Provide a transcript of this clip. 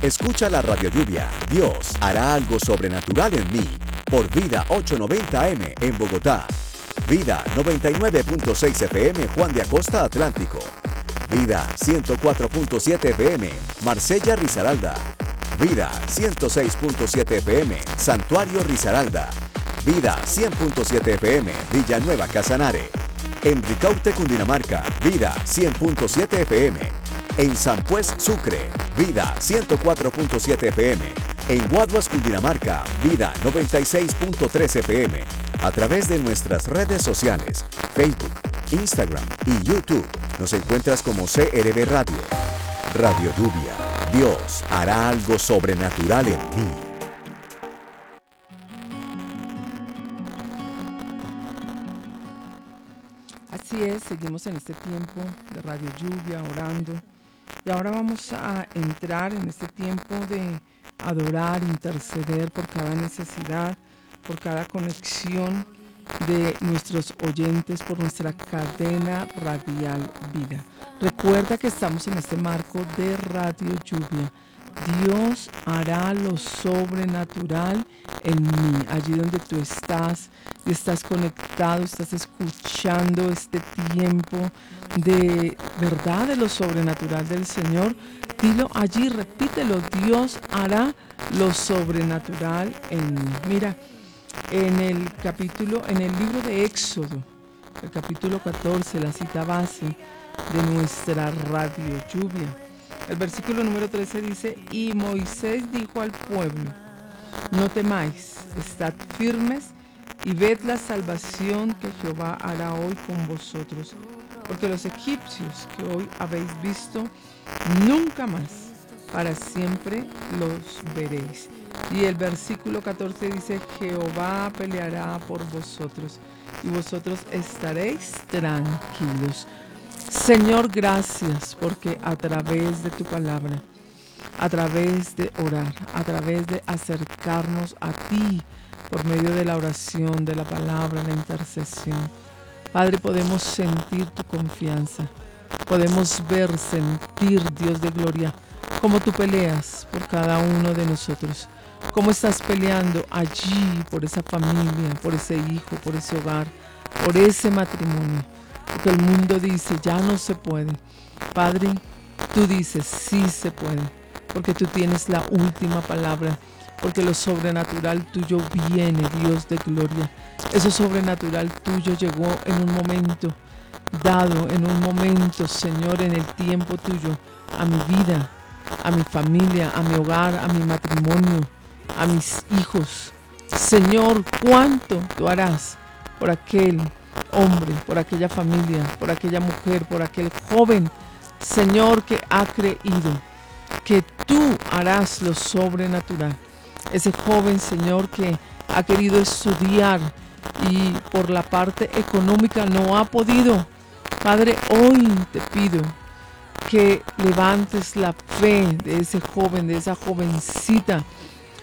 Escucha la Radio Lluvia. Dios hará algo sobrenatural en mí. Por Vida 890 AM en Bogotá. Vida 99.6 FM Juan de Acosta Atlántico. Vida 104.7 FM Marsella Risaralda. Vida 106.7 FM Santuario Risaralda. Vida 100.7 FM Villanueva Casanare. En Ricaurte, Cundinamarca, Vida 100.7 FM. En San Pues, Sucre, Vida 104.7 FM. En Guaduas, Cundinamarca, Vida 96.3 FM. A través de nuestras redes sociales, Facebook, Instagram y YouTube, nos encuentras como CRB Radio. Radio Lluvia. Dios hará algo sobrenatural en mí. Así es, seguimos en este tiempo de Radio Lluvia, orando. Y ahora vamos a entrar en este tiempo de adorar, interceder por cada necesidad, por cada conexión de nuestros oyentes, por nuestra cadena radial Vida. Recuerda que estamos en este marco de Radio Lluvia. Dios hará lo sobrenatural en mí, allí donde tú estás y estás conectado, estás escuchando este tiempo de verdad, de lo sobrenatural del Señor. Dilo allí, repítelo, Dios hará lo sobrenatural en mí. Mira, en el libro de Éxodo, el capítulo 14, la cita base de nuestra Radio Lluvia. El versículo número 13 dice: y Moisés dijo al pueblo: no temáis, estad firmes y ved la salvación que Jehová hará hoy con vosotros, porque los egipcios que hoy habéis visto, nunca más, para siempre los veréis. Y el versículo 14 dice: Jehová peleará por vosotros y vosotros estaréis tranquilos. Señor, gracias porque a través de tu palabra, a través de orar, a través de acercarnos a ti por medio de la oración, de la palabra, la intercesión, Padre, podemos sentir tu confianza, podemos ver, sentir, Dios de gloria, cómo tú peleas por cada uno de nosotros, cómo estás peleando allí por esa familia, por ese hijo, por ese hogar, por ese matrimonio. Porque el mundo dice, ya no se puede. Padre, tú dices, sí se puede. Porque tú tienes la última palabra. Porque lo sobrenatural tuyo viene, Dios de gloria. Eso sobrenatural tuyo llegó en un momento dado, en un momento, Señor, en el tiempo tuyo, a mi vida, a mi familia, a mi hogar, a mi matrimonio, a mis hijos. Señor, ¿cuánto tú harás por aquel hombre, por aquella familia, por aquella mujer, por aquel joven, Señor, que ha creído que tú harás lo sobrenatural? Ese joven, Señor, que ha querido estudiar y por la parte económica no ha podido. Padre, hoy te pido que levantes la fe de ese joven, de esa jovencita,